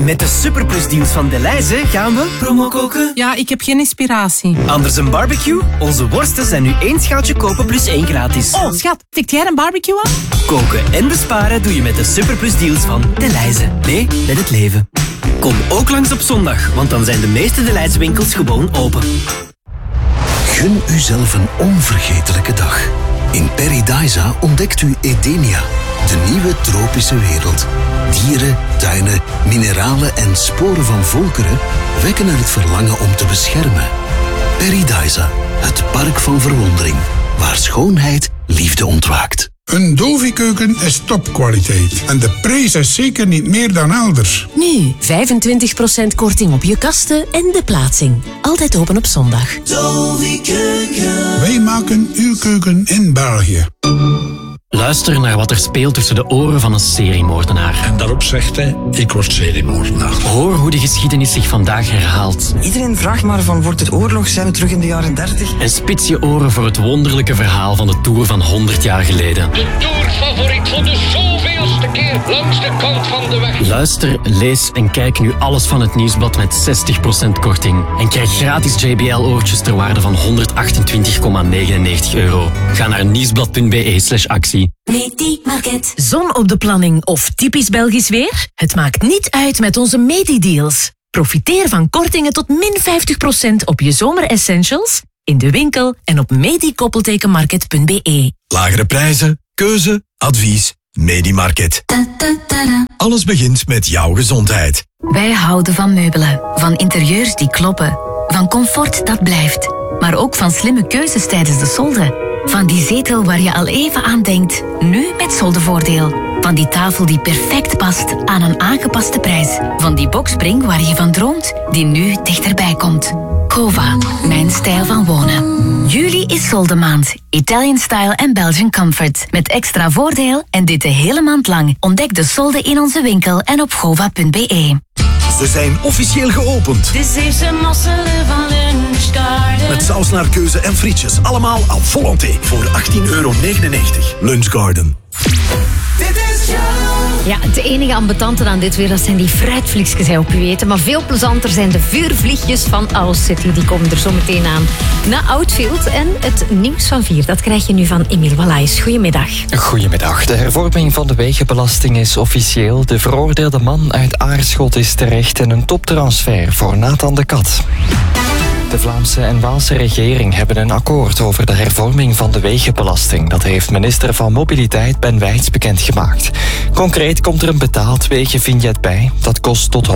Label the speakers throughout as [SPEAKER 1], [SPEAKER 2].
[SPEAKER 1] Met de superplusdeals van Delhaize gaan we promo koken.
[SPEAKER 2] Ja, ik heb geen inspiratie.
[SPEAKER 1] Anders een barbecue? Onze worsten zijn nu 1 schaaltje kopen plus 1 gratis.
[SPEAKER 2] Oh, schat, tikt jij een barbecue aan?
[SPEAKER 1] Koken en besparen doe je met de superplusdeals van Delhaize. Nee, met het leven. Kom ook langs op zondag, want dan zijn de meeste Delhaize winkels gewoon open.
[SPEAKER 3] Gun uzelf een onvergetelijke dag. In Paradisa ontdekt u Edenia, de nieuwe tropische wereld. Dieren, tuinen, mineralen en sporen van volkeren wekken er het verlangen om te beschermen. Paradisa, het park van verwondering, waar schoonheid liefde ontwaakt.
[SPEAKER 4] Een Dovi-keuken is topkwaliteit en de prijs is zeker niet meer dan elders.
[SPEAKER 5] Nu 25% korting op je kasten en de plaatsing. Altijd open op zondag.
[SPEAKER 4] Dovi-keuken. Wij maken uw keuken in België.
[SPEAKER 6] Luister naar wat er speelt tussen de oren van een seriemoordenaar.
[SPEAKER 7] En daarop zegt hij, ik word seriemoordenaar.
[SPEAKER 6] Hoor hoe de geschiedenis zich vandaag herhaalt.
[SPEAKER 8] Iedereen vraagt maar van, wordt het oorlog? Zijn we terug in de jaren 30?
[SPEAKER 6] En spits je oren voor het wonderlijke verhaal van de Tour van 100 jaar geleden.
[SPEAKER 9] De Tourfavoriet voor de zoveelste keer langs de kant van de weg.
[SPEAKER 6] Luister, lees en kijk nu alles van het Nieuwsblad met 60% korting. En krijg gratis JBL-oortjes ter waarde van €128,99. Ga naar nieuwsblad.be/actie.
[SPEAKER 5] Medi-market. Zon op de planning of typisch Belgisch weer? Het maakt niet uit met onze Medi-deals. Profiteer van kortingen tot min 50% op je zomeressentials, in de winkel en op medi-market.be.
[SPEAKER 10] Lagere prijzen, keuze, advies, Medi-market. Alles begint met jouw gezondheid.
[SPEAKER 11] Wij houden van meubelen, van interieurs die kloppen, van comfort dat blijft, maar ook van slimme keuzes tijdens de solde. Van die zetel waar je al even aan denkt, nu met soldevoordeel. Van die tafel die perfect past aan een aangepaste prijs. Van die boxspring waar je van droomt, die nu dichterbij komt. Cova, mijn stijl van wonen. Juli is soldemaand. Italian Style en Belgian Comfort. Met extra voordeel en dit de hele maand lang. Ontdek de solden in onze winkel en op gova.be.
[SPEAKER 10] Ze zijn officieel geopend.
[SPEAKER 12] Dit is de mosselen van Lunchgarden.
[SPEAKER 10] Met saus naar keuze en frietjes. Allemaal à volonté. Voor €18,99. Lunchgarden.
[SPEAKER 13] Ja, het enige ambetante aan dit weer, dat zijn die fruitvliegjes op uw eten. Maar veel plezanter zijn de vuurvliegjes van Owl City. Die komen er zo meteen aan. Na Outfield en het nieuws van 4. Dat krijg je nu van Emiel Wallaes. Goedemiddag.
[SPEAKER 14] Goedemiddag. De hervorming van de wegenbelasting is officieel. De veroordeelde man uit Aarschot is terecht in een toptransfer voor Nathan de Kat. De Vlaamse en Waalse regering hebben een akkoord over de hervorming van de wegenbelasting. Dat heeft minister van Mobiliteit Ben Wijts bekendgemaakt. Concreet komt er een betaald wegenvignet bij. Dat kost tot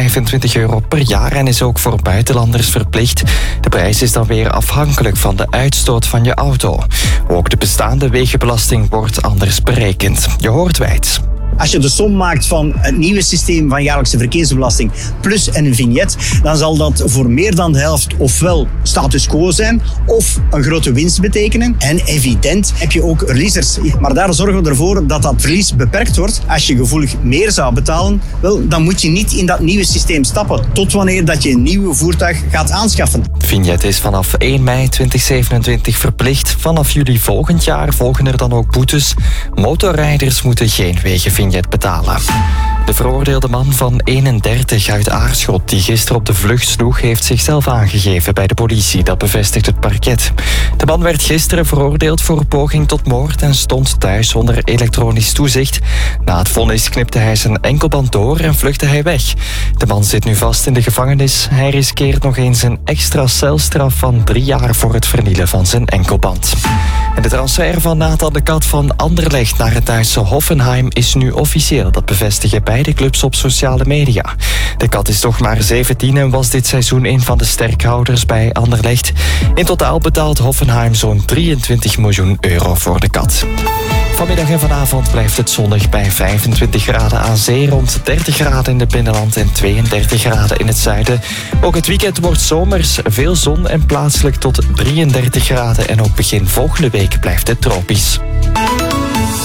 [SPEAKER 14] €125 per jaar en is ook voor buitenlanders verplicht. De prijs is dan weer afhankelijk van de uitstoot van je auto. Ook de bestaande wegenbelasting wordt anders berekend. Je hoort Wijts.
[SPEAKER 15] Als je de som maakt van het nieuwe systeem van jaarlijkse verkeersbelasting plus een vignet, dan zal dat voor meer dan de helft ofwel status quo zijn of een grote winst betekenen. En evident heb je ook verliezers. Maar daar zorgen we ervoor dat dat verlies beperkt wordt. Als je gevoelig meer zou betalen, wel, dan moet je niet in dat nieuwe systeem stappen tot wanneer dat je een nieuw voertuig gaat aanschaffen.
[SPEAKER 14] Vignet is vanaf 1 mei 2027 verplicht. Vanaf juli volgend jaar volgen er dan ook boetes. Motorrijders moeten geen wegenvignet betalen. De veroordeelde man van 31 uit Aarschot die gisteren op de vlucht sloeg, heeft zichzelf aangegeven bij de politie. Dat bevestigt het parket. De man werd gisteren veroordeeld voor poging tot moord en stond thuis onder elektronisch toezicht. Na het vonnis knipte hij zijn enkelband door en vluchtte hij weg. De man zit nu vast in de gevangenis. Hij riskeert nog eens een extra celstraf van 3 jaar voor het vernielen van zijn enkelband. En de transfer van Nathan de Kat van Anderlecht naar het Duitse Hoffenheim is nu officieel. Dat bevestigen beide clubs op sociale media. De Kat is toch maar 17 en was dit seizoen een van de sterkhouders bij Anderlecht. In totaal betaalt Hoffenheim zo'n €23 miljoen voor de Kat. Vanmiddag en vanavond blijft het zonnig bij 25 graden aan zee, rond 30 graden in het binnenland en 32 graden in het zuiden. Ook het weekend wordt zomers, veel zon en plaatselijk tot 33 graden. En ook begin volgende week blijft het tropisch.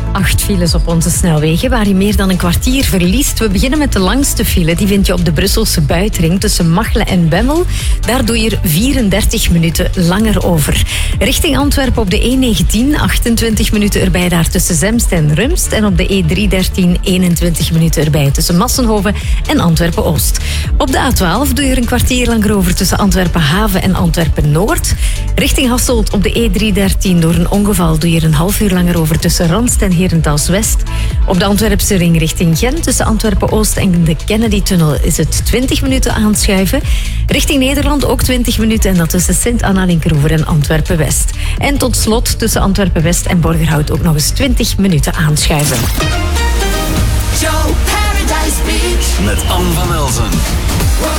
[SPEAKER 13] 8 files op onze snelwegen, waar je meer dan een kwartier verliest. We beginnen met de langste file. Die vind je op de Brusselse buitenring tussen Machelen en Bemmel. Daar doe je er 34 minuten langer over. Richting Antwerpen op de E19, 28 minuten erbij daar tussen Zemst en Rumst. En op de E313, 21 minuten erbij tussen Massenhoven en Antwerpen-Oost. Op de A12 doe je er een kwartier langer over tussen Antwerpen-Haven en Antwerpen-Noord. Richting Hasselt op de E313 door een ongeval doe je er een half uur langer over tussen Randst en Herentals-West. Op de Antwerpse ring richting Gent tussen Antwerpen-Oost en de Kennedy-tunnel is het 20 minuten aanschuiven. Richting Nederland ook 20 minuten en dat tussen Sint-Anna-Linkeroever en Antwerpen-West. En tot slot tussen Antwerpen-West en Borgerhout ook nog eens 20 minuten aanschuiven.
[SPEAKER 16] Joe Paradise Beach
[SPEAKER 17] met Anne van Elzen.